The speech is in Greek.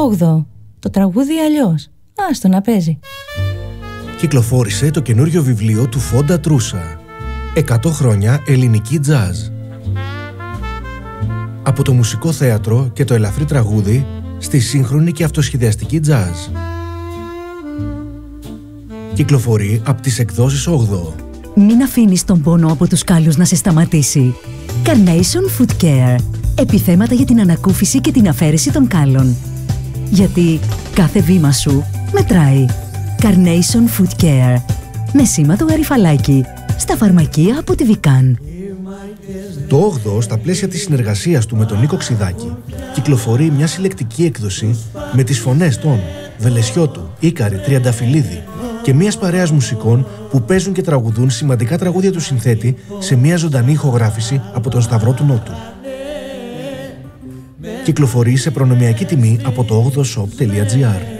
8. Το τραγούδι αλλιώς. Άστο να παίζει. Κυκλοφόρησε το καινούριο βιβλίο του Φόντα Τρούσα. 100 χρόνια ελληνική τζάζ. Από το μουσικό θέατρο και το ελαφρύ τραγούδι στη σύγχρονη και αυτοσχεδιαστική τζάζ. Κυκλοφορεί από τις εκδόσεις 8. Μην αφήνεις τον πόνο από τους κάλους να σε σταματήσει. Carnation Foot Care. Επιθέματα για την ανακούφιση και την αφαίρεση των κάλων. Γιατί κάθε βήμα σου μετράει. Carnation Foot Care. Με σήμα το γαριφαλάκι. Στα φαρμακεία από τη Βικάν. Το 8, στα πλαίσια της συνεργασίας του με τον Νίκο Ξιδάκη, κυκλοφορεί μια συλλεκτική έκδοση με τις φωνές των Βελεσιώτου, Ίκαρη, Τριανταφυλλίδη και μιας παρέας μουσικών που παίζουν και τραγουδούν σημαντικά τραγούδια του συνθέτη σε μια ζωντανή ηχογράφηση από τον Σταυρό του Νότου. Κυκλοφορεί σε προνομιακή τιμή από το 8shop.gr.